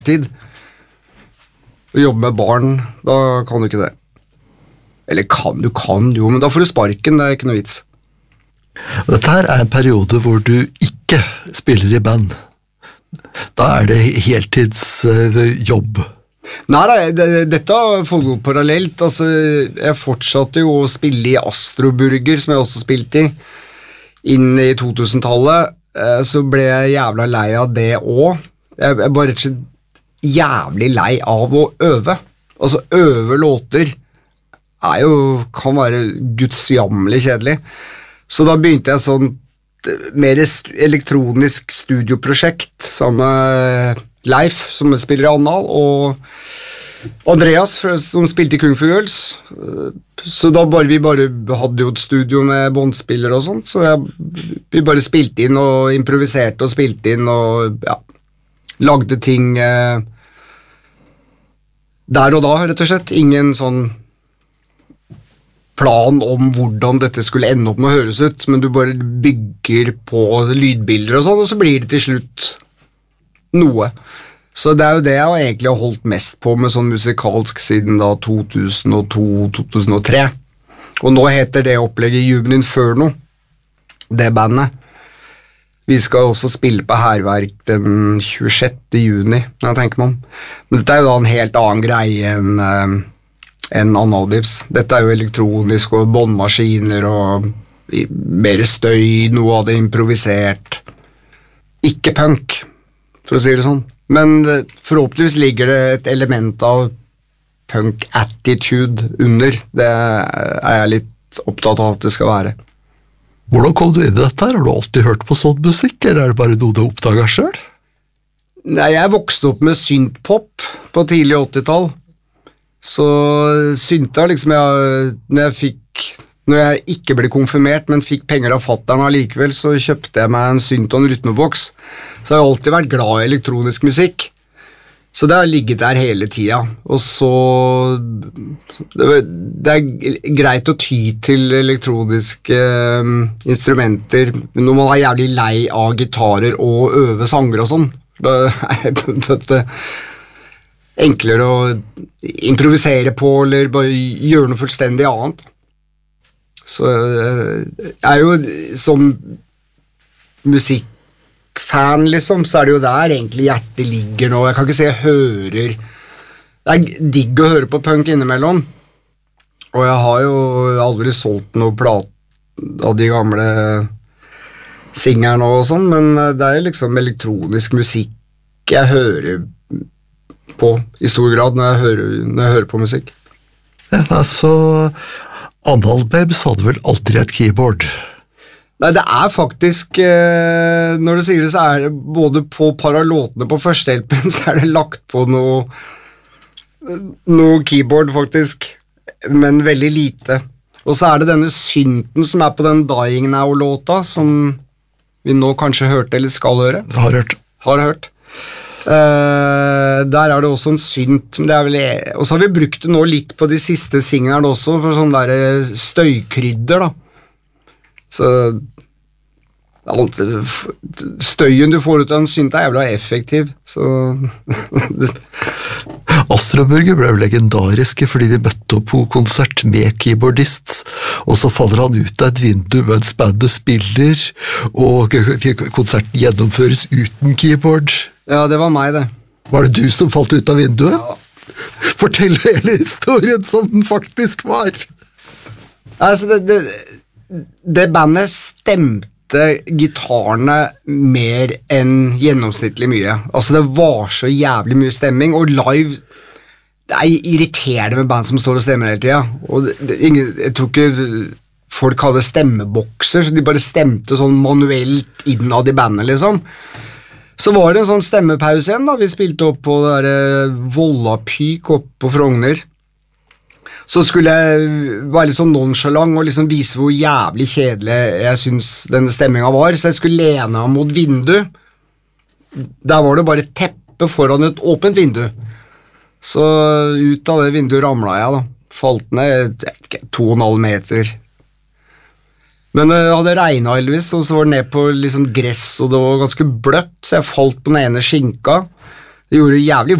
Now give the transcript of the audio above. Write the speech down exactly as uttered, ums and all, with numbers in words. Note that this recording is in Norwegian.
tid. Å jobbe med barn, da kan du ikke det. Eller kan du, kan jo, men da får du sparken, det er ikke noe vits. Dette her er en periode hvor du ikke spiller i band. Da er det heltidsjobb. Nei, nei det, dette har foregått parallelt. Altså, jeg fortsatte jo å spille i Astroburger, som jeg også spilte i, inn i to tusen-tallet. Så ble jeg jævla lei av det også. Jeg, jeg bare rett og slett jævlig lei av å øve. Altså, øve låter er jo, kan være gudsjammelig kjedelig. Så da begynte jeg sånn mer st- elektronisk studioprosjekt sammen med Leif, som spiller i Annal, og Andreas, som spilte i Kung Fu Girls. Så da bare, vi bare hadde jo et studio med båndspillere og sånt, så jeg, vi bare spilte inn og improviserte og spilte inn og ja, lagde ting eh, der og da, rett og slett. Ingen sånn plan om hvordan dette skulle ende opp med å høres ut, men du bare bygger på lydbilder og sånn, og så blir det til slutt noe. Så det er jo det jeg egentlig har holdt mest på med sånn musikalsk siden da to tusen og to til to tusen og tre. Og nå heter det opplegget Human Inferno, det bandet. Vi skal også spille på Hærverk den tjuesjette juni, jeg tenker meg om. Men dette er jo da en helt annen greie enn enn Analbibs. Dette er jo elektronisk og båndmaskiner og mer støy, noe av det improvisert. Ikke punk, for å si det sånn. Men forhåpentligvis ligger det et element av punk-attitude under. Det er jeg litt opptatt av at det skal være. Hvordan kom du inn i dette her? Har du alltid hørt på sånn musikk, eller er det bare noe du oppdaget selv? Nei, jeg vokste opp med syntpop på tidlig åttitall. Så synta liksom jeg, når jeg fikk, når jeg ikke ble konfirmert, men fikk penger av fatteren allikevel, så kjøpte jeg meg en synt og en rytmeboks. Så jeg har alltid vært glad i elektronisk musikk. Så det har ligget der hele tida. Og så, det er greit å ty til elektroniske um, instrumenter når man er jævlig lei av gitarer og øve sanger og sånn. Da er det på en måte enklere å improvisere på eller bare gjøre noe fullstendig annet. Så jeg er jo som musikkfan liksom, så er det jo der egentlig hjertet ligger nå. Jeg kan ikke si jeg hører, det er digg å høre på punk innimellom, og jeg har jo aldri solgt noe plat av de gamle singerne og sånn, men det er jo liksom elektronisk musikk jeg hører på i stor grad når jeg hører, når jeg hører på musikk. Ja, altså, Analbibs hadde vel aldri et keyboard? Nei, det er faktisk, eh, når du sier det, så er det både på paralåtene på førstehjelpen, så er det lagt på noe, noe keyboard faktisk, men veldig lite. Og så er det denne synten som er på den Dying Now-låta, som vi nå kanskje hørte eller skal høre. Har hørt. Har hørt. Uh, der er det også en synt, men det er vel, og så har vi brukt det nå litt på de siste singlerne også, for sånn der støykrydder da, så støyen du får ut av en synt er jævla effektiv, så Astroburger ble jo legendariske fordi de møtte opp på konsert med keyboardist, og så faller han ut av et vindu mens bandet spiller, og konserten gjennomføres uten keyboard. Ja, det var meg det. Var det du som falt ut av vinduet? Ja. Fortell hele historien som den faktisk var. Altså, det, det, det bandet stemte gitarene mer enn gjennomsnittlig mye. Altså, det var så jævlig mye stemming, og live, det er irriterende med band som står og stemmer hele tiden. Og det, det, ingen, jeg tror ikke folk hadde stemmebokser, så de bare stemte sånn manuelt innad i bandet, liksom. Så var det en sånn stemmepause igjen da, vi spilte opp på det der Vollapyk opp på Frogner. Så skulle jeg være litt sånn nonchalant og liksom vise hvor jævlig kjedelig jeg synes denne stemmingen var, så jeg skulle lene meg mot vindu. Der var det bare et teppe foran et åpent vindu. Så ut av det vinduet ramlet jeg da. Falt ned to og en halv meter. Men det hadde regnet heldigvis, og så var det ned på liksom gress, og det var ganske bløtt, så jeg falt på den ene skinka. Det gjorde det jævlig